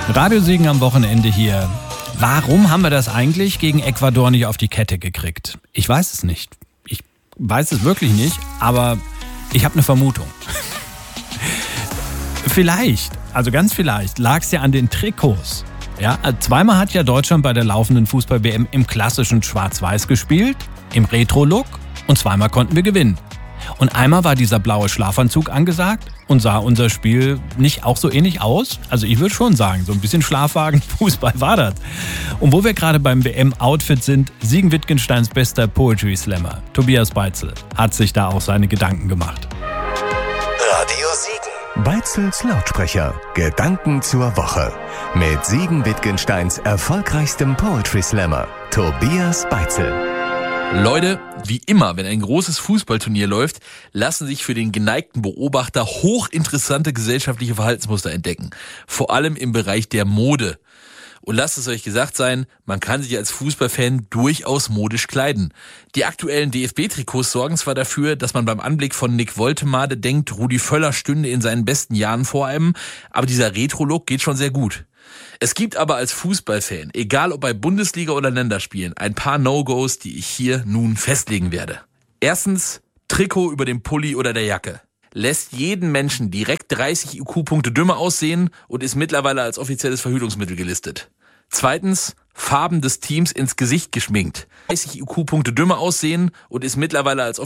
Radiosiegen am Wochenende hier. Warum haben wir das eigentlich gegen Ecuador nicht auf die Kette gekriegt? Ich weiß es nicht. Ich weiß es wirklich nicht, aber ich habe eine Vermutung. Vielleicht, also ganz vielleicht, lag es ja an den Trikots. Ja, zweimal hat ja Deutschland bei der laufenden Fußball-WM im klassischen Schwarz-Weiß gespielt, im Retro-Look, und zweimal konnten wir gewinnen. Und einmal war dieser blaue Schlafanzug angesagt und sah unser Spiel nicht auch so ähnlich aus? Also ich würde schon sagen, so ein bisschen Schlafwagen-Fußball war das. Und wo wir gerade beim WM-Outfit sind, Siegen Wittgensteins bester Poetry Slammer, Tobias Beitzel, hat sich da auch seine Gedanken gemacht. Radio Siegen. Beitzels Lautsprecher. Gedanken zur Woche. Mit Siegen Wittgensteins erfolgreichstem Poetry Slammer, Tobias Beitzel. Leute, wie immer, wenn ein großes Fußballturnier läuft, lassen sich für den geneigten Beobachter hochinteressante gesellschaftliche Verhaltensmuster entdecken. Vor allem im Bereich der Mode. Und lasst es euch gesagt sein, man kann sich als Fußballfan durchaus modisch kleiden. Die aktuellen DFB-Trikots sorgen zwar dafür, dass man beim Anblick von Nick Woltemade denkt, Rudi Völler stünde in seinen besten Jahren vor einem, aber dieser Retro-Look geht schon sehr gut. Es gibt aber als Fußballfan, egal ob bei Bundesliga oder Länderspielen, ein paar No-Gos, die ich hier nun festlegen werde. Erstens, Trikot über dem Pulli oder der Jacke. Lässt jeden Menschen direkt 30 IQ-Punkte dümmer aussehen und ist mittlerweile als offizielles Verhütungsmittel gelistet. Zweitens, Farben des Teams ins Gesicht geschminkt. 30 IQ-Punkte dümmer aussehen und ist mittlerweile als